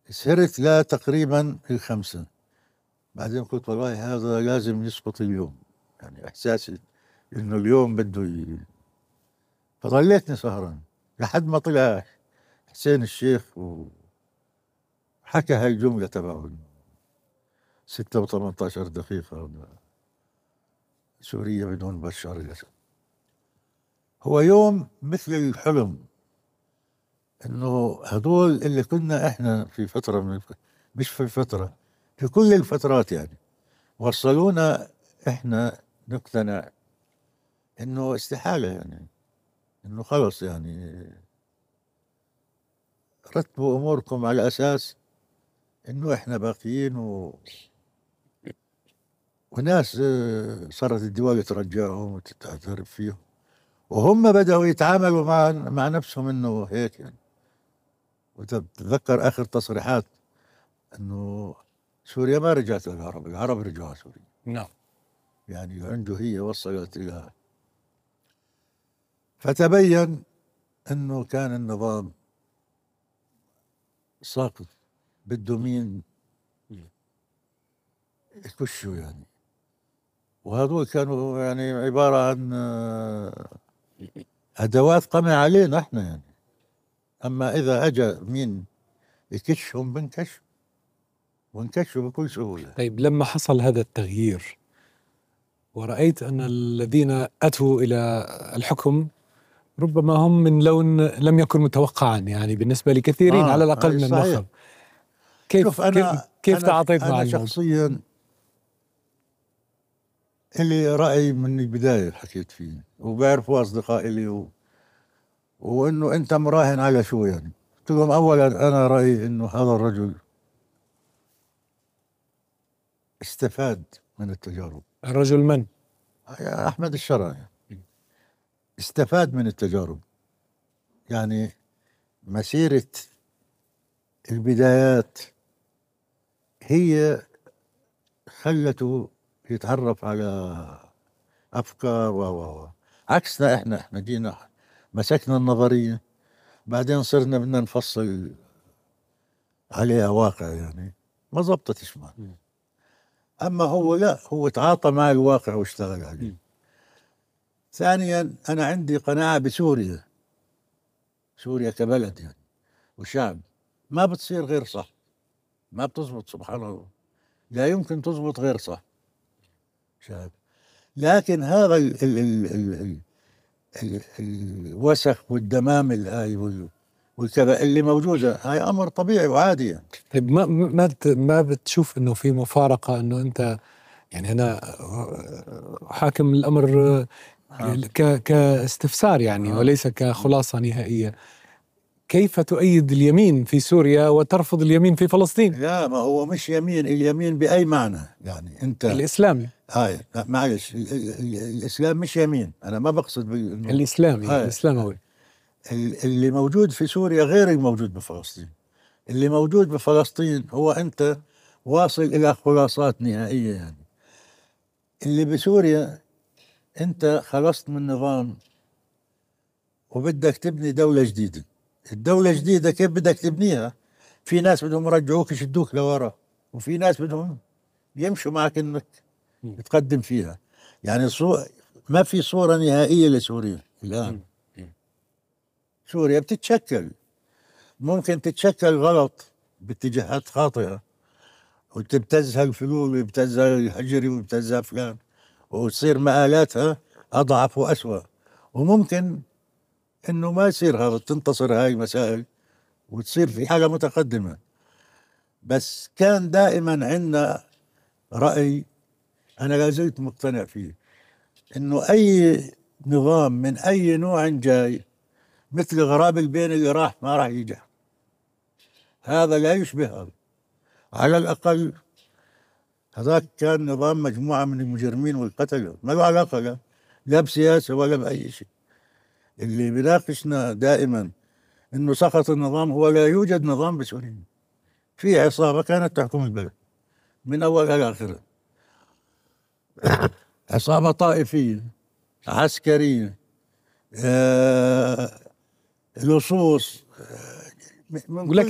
سهرت لا تقريبا الخمسة، بعدين قلت والله هذا لازم يسقط اليوم، يعني إحساسي إنه اليوم فظليتني سهران لحد ما طلع حسين الشيخ وحكى هاي الجملة تبعه 6 و18 دقيقة سوريا بدون بشار الأسد. هو يوم مثل الحلم، إنه هذول اللي كنا إحنا في فترة مش في فترة، في كل الفترات يعني وصلونا إحنا نقتنع إنه استحالة، يعني إنه خلص يعني رتبوا أموركم على أساس إنه إحنا باقيين وناس صارت الدول ترجعهم وتعترف فيهم، وهم بدأوا يتعاملوا مع نفسهم إنه هيك يعني. وتتذكر آخر تصريحات إنه سوريا ما رجعت للعرب، العرب رجعوا على سوريا. نعم. يعني عنده هي وصلت إلى، فتبين إنه كان النظام ساقط، بده مين يكشوا يعني. وهذول كانوا يعني عبارة عن أدوات قمع علينا احنا يعني. أما إذا أجا مين يكشهم بنكشف ونكشف بكل سهولة. طيب لما حصل هذا التغيير ورأيت أن الذين أتوا إلى الحكم ربما هم من لون لم يكن متوقعا، يعني بالنسبة لكثيرين على الأقل من النخب، كيف تعاطيت مع أنا شخصيا اللي رأي من البداية حكيت فيه وبعرفوا أصدقائي لي وإنه أنت مراهن على شو يعني. قلت لهم أولا أنا رأيي إنه هذا الرجل استفاد من التجارب. الرجل من؟ أحمد الشرع استفاد من التجارب، يعني مسيرة البدايات هي خلته يتعرف على أفكار عكسنا إحنا جينا مسكنا النظرية بعدين صرنا بدنا نفصل عليها واقع، يعني ما زبطتش معه. أما هو لا، هو تعاطى مع الواقع واشتغل عليه. ثانيا أنا عندي قناعة بسوريا، سوريا كبلد يعني وشعب ما بتصير غير صح، ما بتزبط سبحان الله، لا يمكن تزبط غير صح شعب. لكن هذا الوسخ والدمامل هاي والكذا اللي موجودة هاي أمر طبيعي وعادي يعني. طيب ما بتشوف إنه في مفارقة، إنه أنت يعني أنا حاكم الأمر كاستفسار يعني وليس كخلاصة نهائية، كيف تؤيد اليمين في سوريا وترفض اليمين في فلسطين؟ لا ما هو مش يمين، اليمين بأي معنى يعني أنت الإسلامي. هاي معلش الإسلام مش يمين، أنا ما بقصد الإسلامي الإسلاموي. اللي موجود في سوريا غير الموجود بفلسطين. اللي موجود بفلسطين هو أنت واصل إلى خلاصات نهائية يعني. اللي بسوريا أنت خلصت من نظام وبدك تبني دولة جديدة. الدولة الجديدة كيف بدك تبنيها؟ في ناس بدهم يرجعوك يشدوك لورا، وفي ناس بدهم يمشوا معك انك تقدم فيها. يعني ما في صورة نهائية لسوريا الآن. سوريا بتتشكل، ممكن تتشكل غلط باتجاهات خاطئة وتبتزها الفلول ويبتزها الهجري ويبتزها فلان وتصير مآلاتها أضعف وأسوأ. وممكن إنه ما يصير هذا، تنتصر هاي المسائل وتصير في حاجة متقدمة. بس كان دائما عندنا رأي أنا لازلت مقتنع فيه، إنه أي نظام من أي نوع جاي مثل غراب البين اللي راح ما راح يجي. هذا لا يشبه هذا. على الأقل هذاك كان نظام مجموعة من المجرمين والقتلة، ما له علاقة لا بسياسة ولا بأي شيء. اللي بيناقشنا دائما إنه سقط النظام، هو لا يوجد نظام بسوريا. في عصابة كانت تحكم البلد من أولها لآخرها، عصابة طائفية عسكرية لصوص من كل